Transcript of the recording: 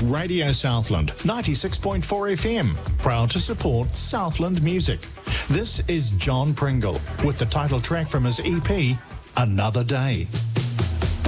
Radio Southland, 96.4 FM, proud to support Southland music. This is John Pringle with the title track from his EP, Another Day.